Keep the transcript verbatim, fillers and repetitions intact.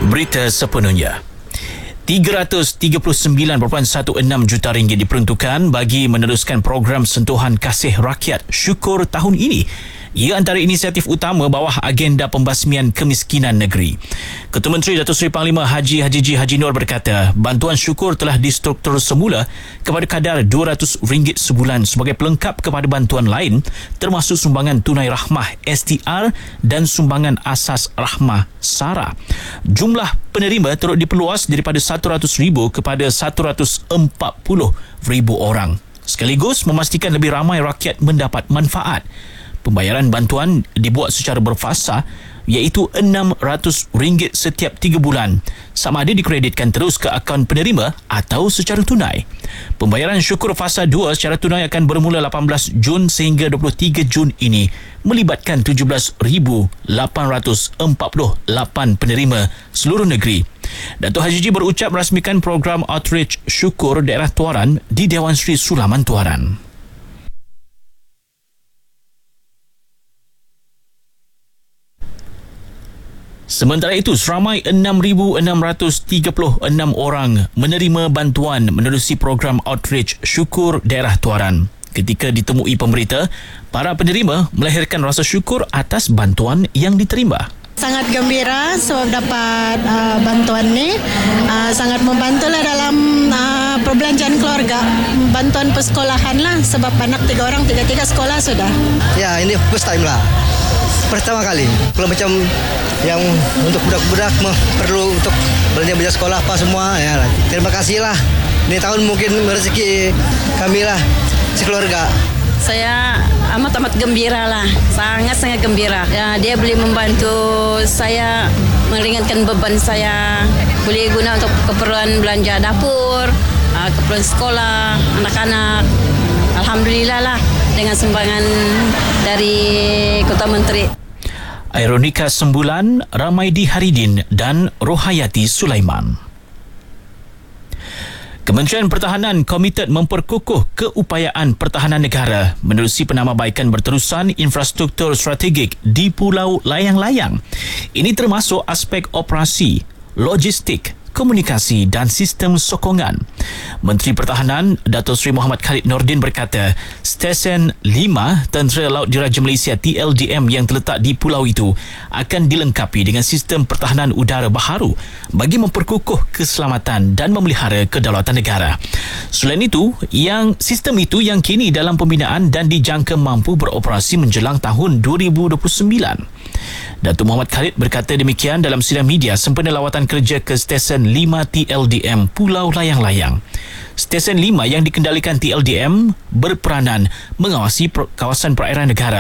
Berita sepenuhnya. tiga ratus tiga puluh sembilan perpuluhan enam belas juta ringgit diperuntukkan bagi meneruskan program sentuhan kasih rakyat syukur tahun ini. Ia antara inisiatif utama bawah agenda pembasmian kemiskinan negeri. Ketua Menteri Datuk Seri Panglima Haji Haji G. Haji Nur berkata, bantuan syukur telah distruktur semula kepada kadar dua ratus ringgit sebulan sebagai pelengkap kepada bantuan lain termasuk sumbangan tunai rahmah S T R dan sumbangan asas rahmah SARA. Jumlah penerima turut diperluas daripada seratus ribu kepada seratus empat puluh ribu orang. Sekaligus memastikan lebih ramai rakyat mendapat manfaat. Pembayaran bantuan dibuat secara berfasa iaitu enam ratus ringgit setiap tiga bulan. Sama ada dikreditkan terus ke akaun penerima atau secara tunai. Pembayaran syukur fasa dua secara tunai akan bermula lapan belas Jun sehingga dua puluh tiga Jun ini melibatkan tujuh belas ribu lapan ratus empat puluh lapan penerima seluruh negeri. Datuk Haji G berucap merasmikan program Outreach Syukur Daerah Tuaran di Dewan Sri Sulaman Tuaran. Sementara itu, seramai enam ribu enam ratus tiga puluh enam orang menerima bantuan menerusi program Outreach Syukur Daerah Tuaran. Ketika ditemui pemberita, para penerima melahirkan rasa syukur atas bantuan yang diterima. Sangat gembira sebab dapat uh, bantuan ni. Uh, sangat membantulah dalam uh, perbelanjaan keluarga. Bantuan persekolahan lah sebab anak tiga orang, tiga-tiga sekolah sudah. Ya, ini first time lah. Pertama kali. Kalau macam yang untuk budak-budak perlu untuk belanja-belanja sekolah apa semua. Ya, terima kasih lah. Ini tahun mungkin rezeki kami lah, sekeluarga. Saya amat-amat gembira lah, sangat-sangat gembira. Ya, dia boleh membantu saya meringankan beban saya, boleh guna untuk keperluan belanja dapur, keperluan sekolah, anak-anak. Alhamdulillah lah dengan sumbangan dari Ketua Menteri. Ironika Sembulan, Ramaidi Haridin dan Rohayati Sulaiman. Kementerian Pertahanan komited memperkukuh keupayaan pertahanan negara menerusi penambahbaikan berterusan infrastruktur strategik di Pulau Layang-Layang. Ini termasuk aspek operasi, logistik, komunikasi dan sistem sokongan. Menteri Pertahanan Datuk Seri Muhammad Khalid Nordin berkata, Stesen lima Tentera Laut Diraja Malaysia T L D M yang terletak di pulau itu akan dilengkapi dengan sistem pertahanan udara baharu bagi memperkukuh keselamatan dan memelihara kedaulatan negara. Selain itu, yang sistem itu yang kini dalam pembinaan dan dijangka mampu beroperasi menjelang tahun dua ribu dua puluh sembilan. Datuk Muhammad Khalid berkata demikian dalam sidang media sempena lawatan kerja ke Stesen lima T L D M Pulau Layang-Layang. Stesen lima yang dikendalikan T L D M berperanan mengawasi kawasan perairan negara